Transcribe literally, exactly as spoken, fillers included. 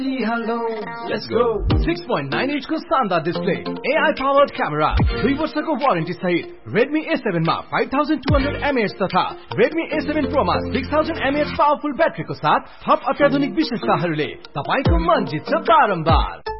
Hello, let's go. six point nine inch को शानदार display, A I powered camera, दुई वर्षको वारेन्टी सहित Redmi A seven मा five thousand two hundred milliamp hour तथा Redmi A seven Pro मा six thousand milliamp hour powerful ब्याट्रीको साथ थप अत्याधुनिक विशेषताहरूले तपाईको मन जित्छ बारम्बार।